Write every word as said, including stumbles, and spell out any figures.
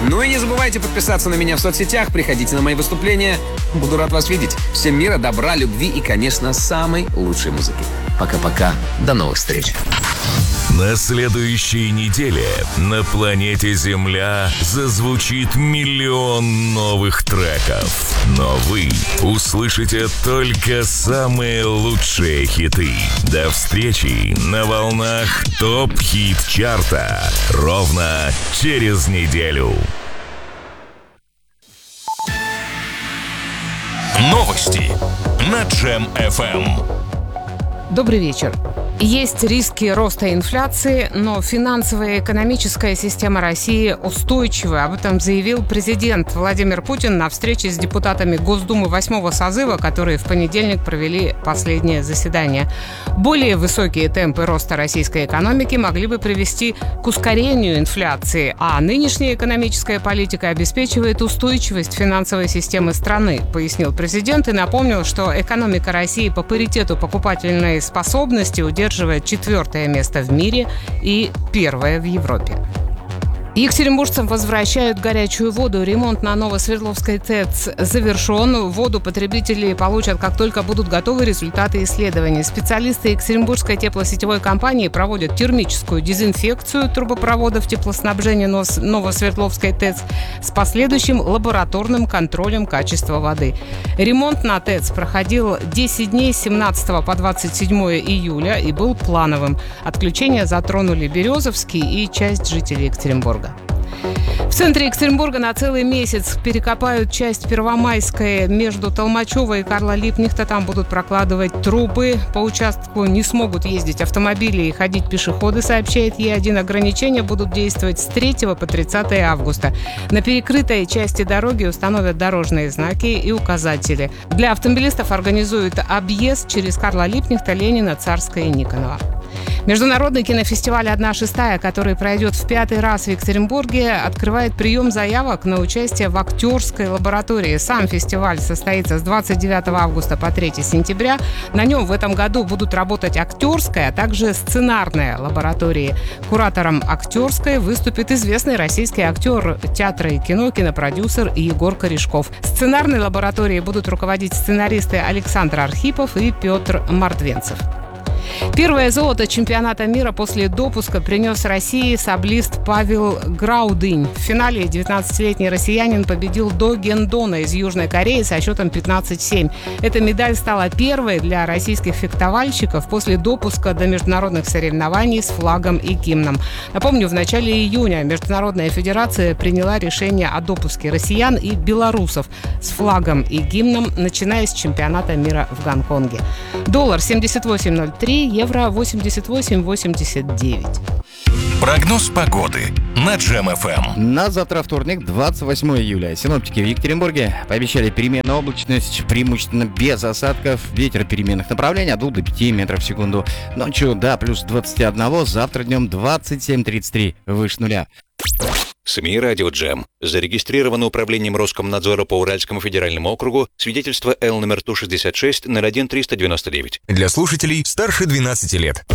Ну и не забывайте подписаться на меня в соцсетях, приходите на мои выступления. Буду рад вас видеть. Всем мира, добра, любви и, конечно, самой лучшей музыки. Пока-пока. До новых встреч. На следующей неделе на планете Земля зазвучит миллион новых треков. Но вы услышите только самые лучшие хиты. До встречи на волнах ТОП-хит-чарта ровно через неделю. Новости на Джем эф эм. Добрый вечер. Есть риски роста инфляции, но финансовая и экономическая система России устойчива. Об этом заявил президент Владимир Путин на встрече с депутатами Госдумы восьмого созыва, которые в понедельник провели последнее заседание. Более высокие темпы роста российской экономики могли бы привести к ускорению инфляции, а нынешняя экономическая политика обеспечивает устойчивость финансовой системы страны, пояснил президент и напомнил, что экономика России по паритету покупательной способности удерживает четвертое место в мире и первое в Европе. Екатеринбуржцам возвращают горячую воду. Ремонт на Новосвердловской ТЭЦ завершен. Воду потребители получат, как только будут готовы результаты исследований. Специалисты Екатеринбургской теплосетевой компании проводят термическую дезинфекцию трубопроводов теплоснабжения Новосвердловской ТЭЦ с последующим лабораторным контролем качества воды. Ремонт на ТЭЦ проходил десять дней с семнадцатого по двадцать седьмое июля и был плановым. Отключения затронули Березовский и часть жителей Екатеринбурга. В центре Екатеринбурга на целый месяц перекопают часть Первомайской между Толмачева и Карла Липнихта. Там будут прокладывать трубы. По участку не смогут ездить автомобили и ходить пешеходы, сообщает Е один. Ограничения будут действовать с третьего по тридцатое августа. На перекрытой части дороги установят дорожные знаки и указатели. Для автомобилистов организуют объезд через Карла Липнихта, Ленина, Царская и Никонова. Международный кинофестиваль «Одна шестая», который пройдет в пятый раз в Екатеринбурге, открывает прием заявок на участие в актерской лаборатории. Сам фестиваль состоится с двадцать девятого августа по третьего сентября. На нем в этом году будут работать актерская, а также сценарная лаборатории. Куратором актерской выступит известный российский актер театра и кино, кинопродюсер Егор Корешков. Сценарной лабораторией будут руководить сценаристы Александр Архипов и Петр Мордвенцев. Первое золото чемпионата мира после допуска принес России саблист Павел Граудынь. В финале девятнадцатилетний россиянин победил До Гендона из Южной Кореи со счетом пятнадцать семь. Эта медаль стала первой для российских фехтовальщиков после допуска до международных соревнований с флагом и гимном. Напомню, в начале июня Международная федерация приняла решение о допуске россиян и белорусов с флагом и гимном, начиная с чемпионата мира в Гонконге. Доллар семьдесят восемь ноль три, евро восемьдесят восемь восемьдесят девять. Прогноз погоды на Джем эф эм. На завтра вторник, двадцать восьмое июля. Синоптики в Екатеринбурге пообещали переменную облачность, преимущественно без осадков. Ветер переменных направлений от двух до пяти метров в секунду. Ночью до плюс двадцать один, завтра днем двадцать семь тридцать три, выше нуля. СМИ «Радио Джем». Зарегистрировано управлением Роскомнадзора по Уральскому федеральному округу. Свидетельство Л номер Ту шестьдесят шесть ноль один триста девяносто девять. Для слушателей старше двенадцати лет.